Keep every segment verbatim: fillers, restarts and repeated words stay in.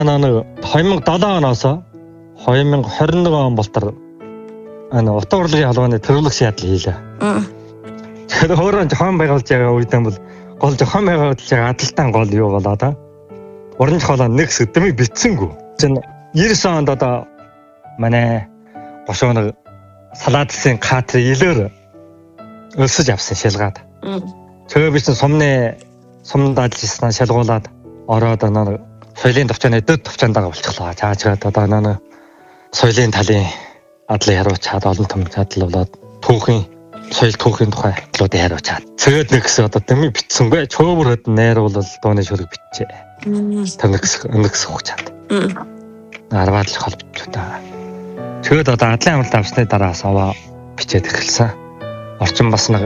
Нэг two thousand seven оноос two thousand twenty-one он болтор ана утга урлагийн халууны төрөлх шийдэл хийлээ. Тэгэхээр өөрөө зохион байгуулж байгаа үедээ бол гол зохион байгуулж байгаа адалтан гол юу болоо та. Уран зохиолоо нэг сэдвийг бичсэнгүй. Чин ninety онд одоо манай гошооног салаадсын кадрыг илээр өлсөж авсан шалгаад. Тэгээ би чин сумны сумд ажилласан шалгуулад ороод нэг соёлын төвчөний дэд төвчөндөө болчихлоо. Заажгаад одоо нэг соёлын талын адлын хариуцаад олон том чадал болоод түүхийн соёл түүхийн тухай талуудыг хариуцаад. Тэгээд нэг гэсэн одоо дэми битсэнгүй чөөврөд найруулал дууны шүрэг бичээ. Тэр нэгс нэгс хугацаанд. Арваад л хол бичүү та. Тэгээд одоо адлын амралт авсны дараас аваа бичээд эхэлсэн. Орчин бас нэг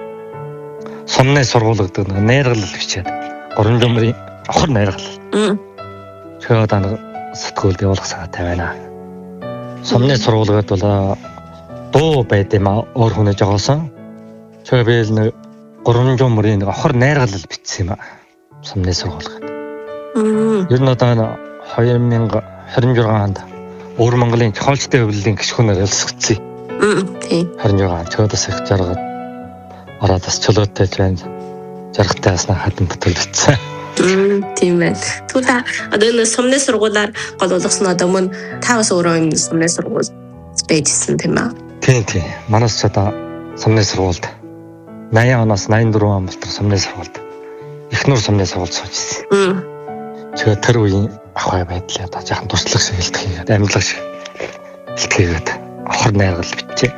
сумны сургууль гэдэг нэг найргалал бичээд гурван жумрын хор найргалал. Тэгээд одоо нэг сэтгүүлд явуулах саатай байна. Сумны сургууль гэдэг бол дуу байд юм аа өөр хүнээ жогоосон. Тэгээд би л нэг гурван жумрын нэг хор найргалал бичсэн юм аа. Сумны сургууль гэдэг. Ер нь одоо twenty twenty-six онд Өвөр Монголын зохиолчдын хөвлөлийн гишүүнээр өлсгдсэн. Тийм. twenty-six он чөөдөөс их жаргал ороод бас чөлөөтэй байна. Жаргалтай яснаа хатан төтөлдсөн. Тийм байна. Тэгвэл та одоо энэ сумны сургуулаар гол болгосон одоо мөн та бас өөрөө энэ сумны сургууль байжсэн тийм аа. Тийм тийм. Манайс ч одоо сумны сургуульд eighty оноос ninety-four он болтор сумны сургуульд Эхнүр сумны сургуульд сууж ирсэн. Тэгээд тэр үеийн ахуй байдлаа одоо жаахан туршлага шиг хэлтгэгээд амьдлага шиг хэлтгэгээд хор найргал бичээ.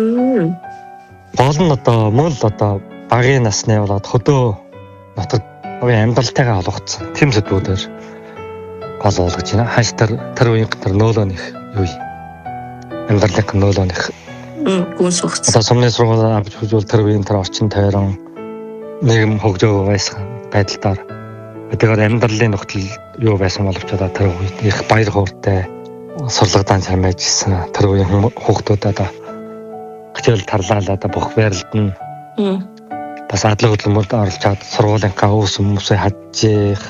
Гол нь одоо мөн л одоо багийн насны болоод хөдөө нутаг амьдралтайгаа холбогдсон тэм сэдвүүдээр гол болгож байна. Хаш тэр тэр үеийн тэр нөөлөө нэх юу юм. Амьдралын нөөлөө нэх. Гүн сухц. Одоо сумны сургуулиар авч хөгжүүл тэр үеийн тэр орчин тойрон нийгэм хөгжөө байсан байдлаар тэгээд амьдралын нөхцөл юу байсан боловч одоо тэр үед их баяр хууртай сурлагадан чамайжсэн тэр үеийн хүүхдүүд одоо хичээл тарлаа одоо бүх байралд нь бас адлаг хөдөлмөрт оролцоод сургуулийн гаус хүмүүсээ хажих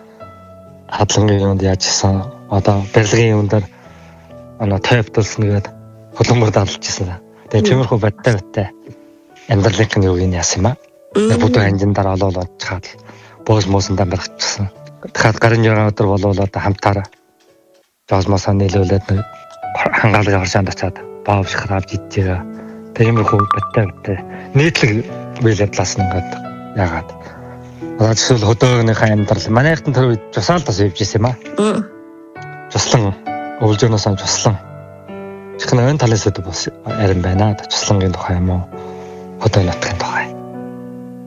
хадлагын юунд яажсан одоо барилгын юундаар ана тайвтулсан гэдэг хөдөлмөрт оролцсон. Тэгээд тиймэрхүү бодтой бодтой амьдралын юуг нь яасан юм аа. Бүгд анжиндар олоолоод чаад боос моосондаа барчихсан. Тэгэхээр гарын жирган өдөр болвол одоо хамтаараа жосмосоо нийлүүлээд нэг хангаалгын оршаанд очиад баав шихэр авч идчихээ. Тиймэрхүү бодтой бодтой нийтлэг биелэдлаас ингээд яагаад. Одоо жишээл хөдөөгнийхээ амьдрал манайхтан тэр үед жусаал тас явж ирсэн юм аа. Жуслан өвлжөөноос ам жуслан. Чихнэ өн талаас өдөө бас арим байна. Жуслангийн тухай юм уу? Хөдөө нутгийн тухай.